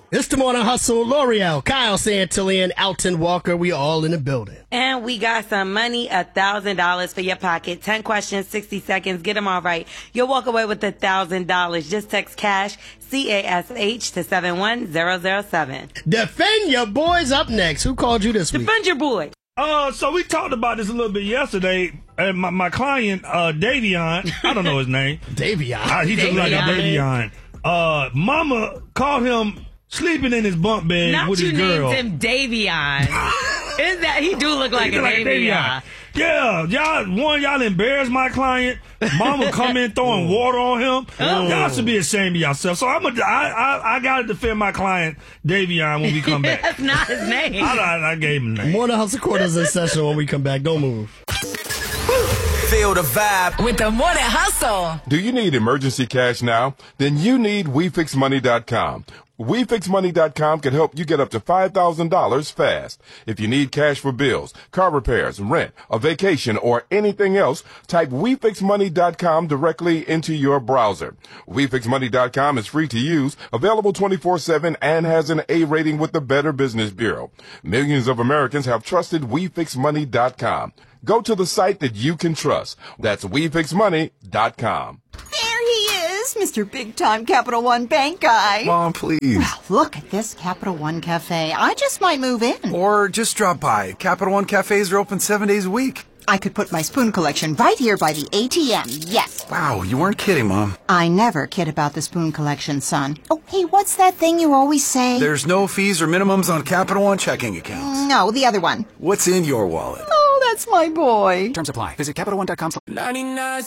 It's the Morning Hustle. L'Oreal, Kyle Santillan, Alton Walker. We all in the building. And we got some money, $1,000 for your pocket. 10 questions, 60 seconds. Get them all right. You'll walk away with $1,000. Just text CASH, CASH to 71007. Defend your boys up next. Who called you this week? Defend your boy. So we talked about this a little bit yesterday. And my client, Davion, I don't know his name. Davion. He just like a Davion. Mama caught him sleeping in his bunk bed with his girl. Not you named him Davion. Is that he do look like a Davion? Yeah, y'all embarrassed my client. Mama come in throwing water on him. Y'all should be ashamed of yourself. So I gotta defend my client Davion when we come back. That's not his name. I gave him a name. Morning Hustle Quarters in session when we come back. Don't move. Feel the vibe with the Morning Hustle. Do you need emergency cash now? Then you need WeFixMoney.com. WeFixMoney.com can help you get up to $5,000 fast. If you need cash for bills, car repairs, rent, a vacation, or anything else, type WeFixMoney.com directly into your browser. WeFixMoney.com is free to use, available 24/7, and has an A rating with the Better Business Bureau. Millions of Americans have trusted WeFixMoney.com. Go to the site that you can trust. That's WeFixMoney.com. There he is, Mr. Big-Time Capital One Bank guy. Mom, please. Well, look at this Capital One Cafe. I just might move in. Or just drop by. Capital One cafes are open 7 days a week. I could put my spoon collection right here by the ATM, yes. Wow, you weren't kidding, Mom. I never kid about the spoon collection, son. Oh, hey, what's that thing you always say? There's no fees or minimums on Capital One checking accounts. No, the other one. What's in your wallet? Oh, that's my boy. Terms apply. Visit CapitalOne.com. 99